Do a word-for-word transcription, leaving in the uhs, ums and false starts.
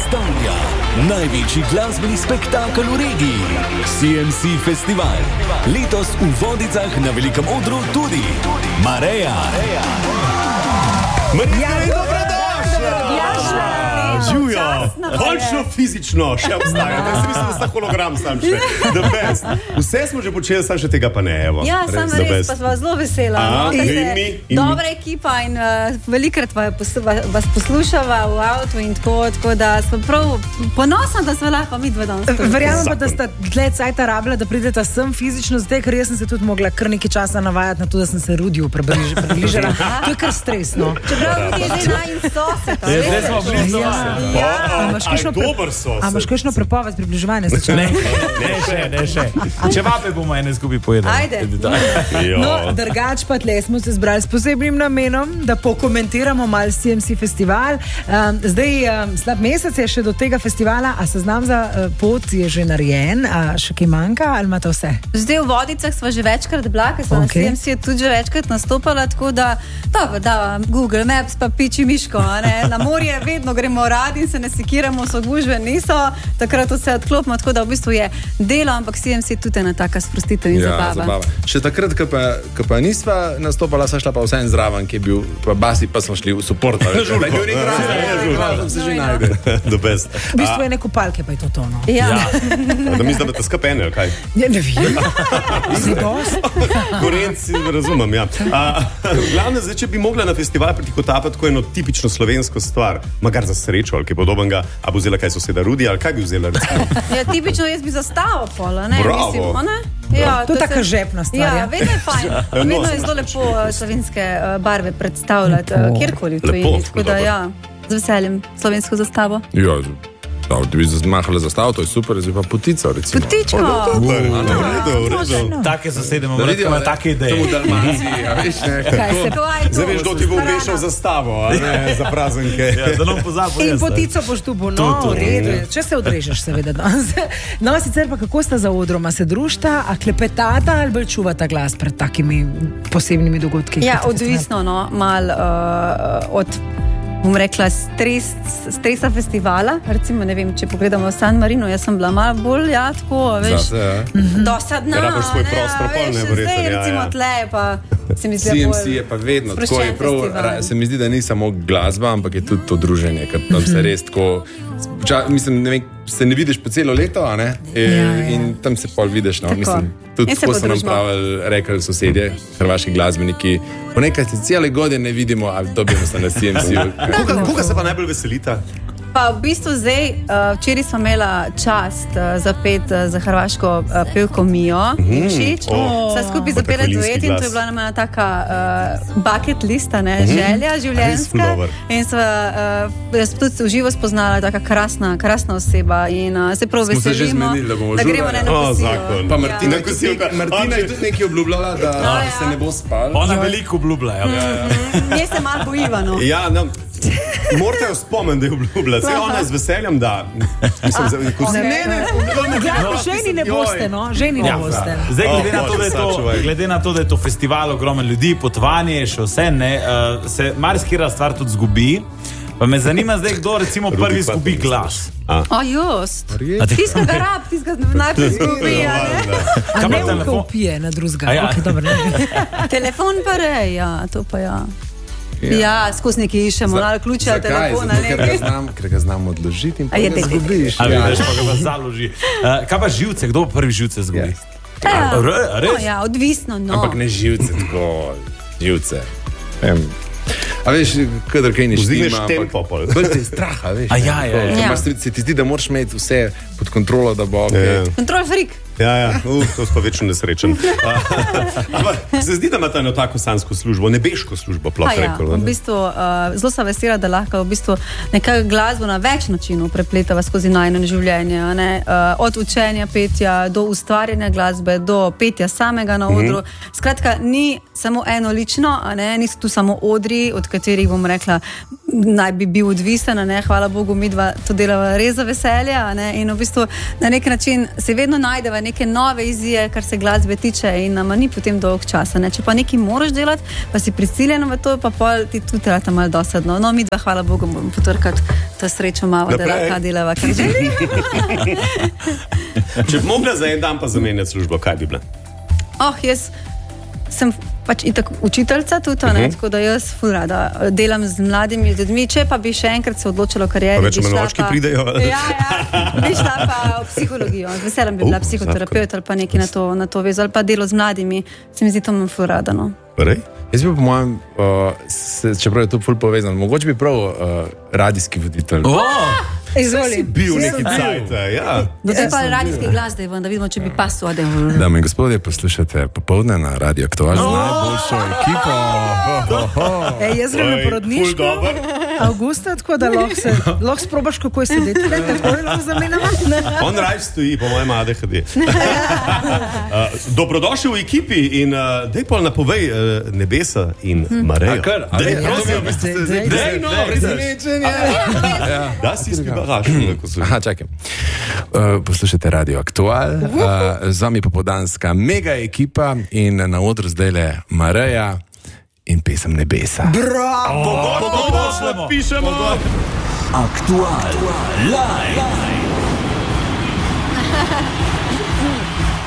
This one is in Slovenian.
predstavlja največji glasbeni spektakel v regiji, C M C Festival. Letos v Vodicah na velikem odru tudi Mareja. Marija, dobrodošla! Živjo! Končno fizično še obstaja. Ne, sem mislil, da sta hologram sam še. The best. Vse smo že počeli, sam še tega pa ne, evo. Ja, sam res, res pa sva zelo vesela. Aha, no, in mi, in dobra mi. Ekipa in uh, velikrat vas poslušava v avtu in tako, tako da smo prav ponosna, da smo lahko mi dva danes. Verjamem pa, da sta dlje cajta rabila, da prideta sem fizično zdaj, ker jaz sem se tudi mogla kar nekaj časa navajati na to, da sem se Rudiju približala. To je kar stresno. Čeprav Rudi je zdaj najin sosed. Zdaj smo blizu sosed. A imaš kakšno prepoved približevanja? Ne, ne še, ne še. Če vape bomo ene skupaj pojedali. Ajde. No, drugač pa tle smo se zbrali s posebnim namenom, da pokomentiramo mal C M C festival. Um, zdaj, um, slab mesec je še do tega festivala, a seznam za uh, pot je že narejen, a še kaj manjka, ali imate vse? Zdaj v Vodicah sva že večkrat bila, ker sva okay. na C M C tudi že večkrat nastopala, tako da, dobro, da, Google Maps pa piči miško, ne? Na morje vedno gremo radi in se ne sekiramo, so gužve niso, takrat vse odklopimo, tako da v bistvu je delo, ampak C M C tudi ena taka sprostitev in ja, zabava. zabava. Še takrat, ko pa, ko pa nisva nastopala, sva šla pa vsem zraven, ki je bil, pa basi pa smo šli v support. Žulko. Tam se že najde. The best. V bistvu je neko palke, pa je to tono. Ja. Da mislim, da te skapene, kaj? Ja, ne vem. Si dost? Korenci, razumem, ja. Glavno, zdaj, če bi mogla na festival pritihotapati tako eno tipično slovensko stvar, makar za srečo, ali kaj podobnega, a bo vzela kaj soseda Rudi, ali kaj bi vzela, recimo? Ja, tipično jaz bi zastavo pola, ne? Bravo. Mislim, ona? Ja, To je taka žepna stvar, Ja, ja. vedno je fajn. Vedno je zelo lepo uh, slovenske uh, barve predstavljati, uh, kjerkoli v tujini. Tako da, ja, z veseljem slovensko zastavo. Ja, da, da bi zmahala zastavo, to je super, zdaj pa potica, recimo. Potičko! V redu, v redu. Take zasede imamo, vredko ima take ideje. To v Dalmaciji, a veš, ne? Kaj se kaj Zdaj veš, kdo ti bo obešal zastavo, a ne, za praznike. Ja, da nam pozabo. In potico boš tu bo, no, v redu, če se odrežeš, seveda. No, sicer pa kako sta za odroma, se družta, a klepetata ali bolj čuvata glas pred takimi posebnimi dogodki? Ja, odvisno, no, mal uh, od, bom rekla, stres, stresa festivala. Recimo, ne vem, če pogledamo San Marino, jaz sem bila malo bolj, ja, tako, veš, Zase, ja. dosadna, Ja, rabiš svoj ne, prostor, a pol, veš, ne, verjetno, zdaj, ja, recimo, ja. tle pa se mi zdi C M bolj C je pa vedno tako, je sproščen prav, festival. ra, se mi zdi, da ni samo glasba, ampak je tudi to druženje, ker tam se res tako, ča, mislim, ne vem, se ne vidiš po celo leto, a ne? E, Ja, ja. In tam se pol vidiš, no, Tako. mislim, tudi In se tako so nam podružimo. pravili, rekli sosedje, hrvaški glasbeniki, po nekaj se cijele godine ne vidimo, a dobimo se na C M C-u. Koga, koga se pa najbolj veselita? Pa v bistvu zdaj, uh, včeraj smo imela čast uh, zapet uh, za hrvaško uh, pevko Mijo Nikšić. Oh. Sva skupaj Pa zapela tako duet in glas. to je bila nama taka uh, bucket lista, ne, želja Res življenjska. dober. In sva uh, jaz tudi v živo spoznala taka krasna, krasna oseba in uh, se prav Smo se že veselimo, zmenili, da bomo da žurali. gremo na eno O, kosilo. zakon. Pa Martina, Ja. je tudi nekaj, Martina je tudi nekaj obljubljala, da ja. se ne bo spal. Ona veliko obljublja. Ja. Nje se malo bojiva, no. Ja, no, morate jo spomniti, da je obljubila. Saj ona je z veseljem, da... Mislim, za, ko Ne, si, ne, ne, no, ženi ne boste, no, ženi ne Ja. boste. Zdaj, glede, O, na to, da je Bože, to, sačuvaj. glede na to, da je to festival, ogromno ljudi, potovanje je še vse, ne, uh, se marsikera stvar tudi zgubi. Pa me zanima zdaj, kdo recimo Rudi, prvi pa zgubi to glas. A just. A ti- Tiska ga rab, tiska najprej zgubi, a ne? A Kaj pa ne telefon? vko upije na drugega. A ja. Okay, dobro, ne. Telefon pa rej, ja, to pa ja. Ja, skozi nekaj iščemo, ali ključe ali telefona, Zato, ker ga ne. znam, ker ga znam odložiti in A je pa ga te- zgubiš. A Ja. vidiš, pa ga pa založi. Uh, kaj pa živce, kdo prvi živce zgubi? Ja. A, re- No, res? ja, odvisno, no. Ampak ne živce, tako živce. Em. A veš, kadar kaj ne Vzdigneš štima, tempo ampak pol. bolj te je straha, veš. A ne, ja, ja, tako, ja. ker Ja. imaš, se ti zdi, da moraš imeti vse pod kontrolo, da bo okej. Ja. Kontrol freak. Ja, ja, uh, to pa večno nesrečen. Ampak se zdi, da imate eno tako sansko službo, nebeško službo, Pa plot ja, rekel. v ne? bistvu uh, zelo sem vesela, da lahko v bistvu nekako glasbo na več načinov prepletava skozi najino življenje. a Ne? Uh, od učenja petja do ustvarjanja glasbe, do petja samega na odru. Mm-hmm. Skratka, ni samo eno lično, a ne? Niso tu samo odri, od katerih bom rekla, naj bi bil odvisen, a ne? Hvala Bogu, mi dva to delava res za veselje, a ne? In v bistvu na nek način se vedno najdeva neke nove izije, kar se glasbe tiče, in nama ni potem dolg časa. Ne? Če pa nekaj moraš delati, pa si prisiljena v to, pa pol ti tudi trata malo dosadno. No, mi dva, hvala Bogu, moramo potrkati To srečo malo, da Naprej. lahko delava, kar želi. Če bi mogla za en dan pa zamenjati službo, kaj bi bila? Oh, jaz sem pač itak učiteljica tudi, ne, tako da jaz ful rada delam z mladimi ljudmi. Če pa bi še enkrat se odločila o karieri, Pa več bi šla menočki pa- pridejo? Ja, ja, bi šla pa v psihologijo. Z veseljem bi bila Uh, psihoterapeut ali pa nekaj na to, na to vezo, ali pa delo z mladimi. Se mi zdi to manj ful rada, no. Prej? Jaz bi po mojem, uh, se, čeprav je to ful povezano, mogoče bi prav uh, radijski voditelj. Oh! Izvoli. Bil neki cajt, ja. No, zdaj pa radijski glas, da je ven, da vidimo, če bi pasu, da je Dame in gospodje, poslušate popoldne na Radio Aktual z najboljšo ekipo. Ho, ho, ho. Ej, jaz grem na Oj, ful porodniško dober. avgusta, tako da lahko se lahko sprobaš, kako je sedeti. Tako je lahko zamenjava. On raj stoji, po mojem A D H D. uh, dobrodošel v ekipi in uh, dej pol napovej uh, nebesa in Marejo. A kar, a Dej, ne, prosim, a ne, ste- dej, dej, dej, dej, no, dej, presenečenje. Da si izpibaraš, ko se. Aha, čakaj. Uh, poslušate Radio Aktual, uh, z vami popodanska mega ekipa in na odru zdaj le Mareja in pesem Nebesa. Pošljemo. Pišemo. Aktual. Live.